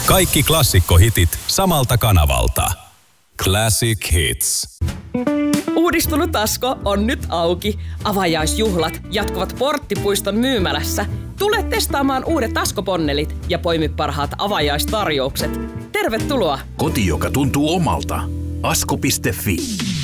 Kaikki klassikkohitit samalta kanavalta. Classic Hits. Uudistunut Asko on nyt auki. Avajaisjuhlat jatkuvat Porttipuiston myymälässä. Tule testaamaan uudet Asko-ponnelit ja poimi parhaat avajaistarjoukset. Tervetuloa! Koti, joka tuntuu omalta. Asko.fi